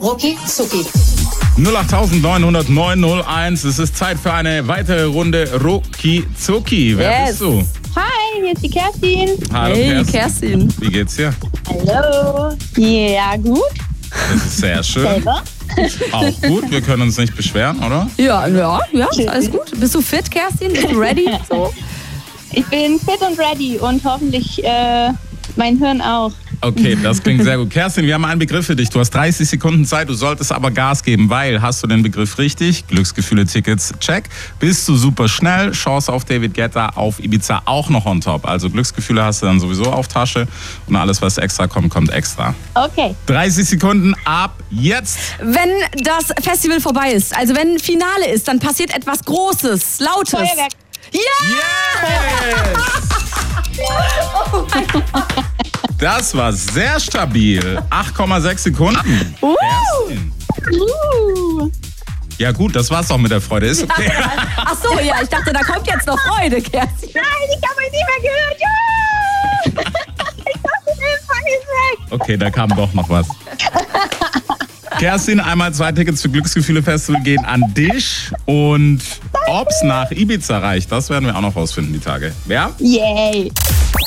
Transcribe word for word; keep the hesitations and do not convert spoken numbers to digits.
Rucki Zucki. null acht neun null neun null eins. Es ist Zeit für eine weitere Runde Rucki Zucki. Wer Yes. bist du? Hi, hier ist die Kerstin. Hallo Hey, Kerstin. Kerstin. Wie geht's dir? Hallo. Ja, gut. Das ist sehr schön. Selber? Auch gut, wir können uns nicht beschweren, oder? Ja, ja, ja, ist alles gut. Bist du fit, Kerstin? Bist du ready? So. Ich bin fit und ready und hoffentlich äh, mein Hirn auch. Okay, das klingt sehr gut. Kerstin, wir haben einen Begriff für dich. Du hast dreißig Sekunden Zeit, du solltest aber Gas geben, weil, hast du den Begriff richtig? Glücksgefühle-Tickets, check. Bist du super schnell? Chance auf David Guetta, auf Ibiza auch noch on top. Also Glücksgefühle hast du dann sowieso auf Tasche und alles, was extra kommt, kommt extra. Okay. dreißig Sekunden ab jetzt. Wenn das Festival vorbei ist, also wenn Finale ist, dann passiert etwas Großes, Lautes. Feuerwerk. Ja! Yes! Oh mein Gott. Das war sehr stabil. acht Komma sechs Sekunden. Uh. Kerstin. Uh. Ja gut, das war's auch mit der Freude. Ist okay. Ach so, ja, ich dachte, da kommt jetzt noch Freude, Kerstin. Nein, ich habe euch nicht mehr gehört. Ja! Ich dachte, der Empfang ist weg. Okay, da kam doch noch was. Kerstin, einmal zwei Tickets für Glücksgefühle Festival gehen an dich. Und ob's nach Ibiza reicht, das werden wir auch noch rausfinden die Tage. Ja? Yay.